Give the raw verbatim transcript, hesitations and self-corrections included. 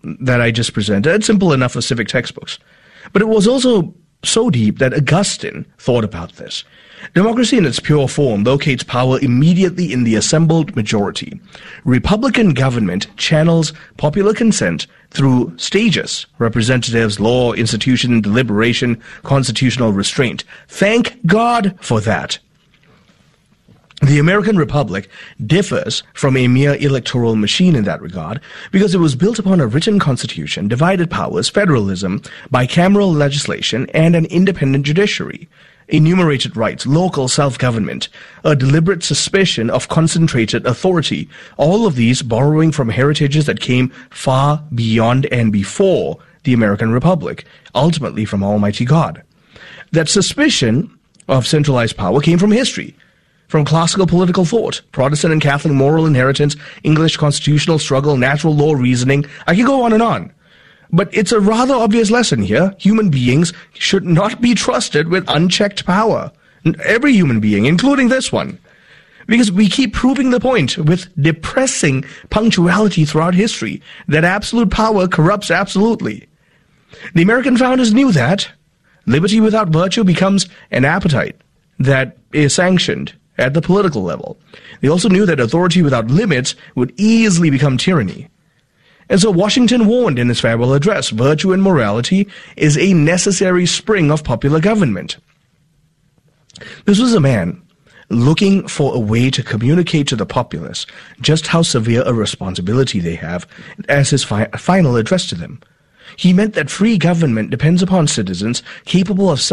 that I just presented. It's simple enough for civic textbooks. But it was also so deep that Augustine thought about this. Democracy in its pure form locates power immediately in the assembled majority. Republican government channels popular consent through stages: representatives, law, institution, deliberation, constitutional restraint. Thank God for that. The American Republic differs from a mere electoral machine in that regard because it was built upon a written constitution, divided powers, federalism, bicameral legislation, and an independent judiciary. Enumerated rights, local self-government, a deliberate suspicion of concentrated authority, all of these borrowing from heritages that came far beyond and before the American Republic, ultimately from Almighty God. That suspicion of centralized power came from history, from classical political thought, Protestant and Catholic moral inheritance, English constitutional struggle, natural law reasoning. I can go on and on. But it's a rather obvious lesson here. Human beings should not be trusted with unchecked power. Every human being, including this one. Because we keep proving the point with depressing punctuality throughout history, that absolute power corrupts absolutely. The American founders knew that. Liberty without virtue becomes an appetite that is sanctioned at the political level. They also knew that authority without limits would easily become tyranny. And so Washington warned in his farewell address, virtue and morality is a necessary spring of popular government. This was a man looking for a way to communicate to the populace just how severe a responsibility they have as his fi- final address to them. He meant that free government depends upon citizens capable of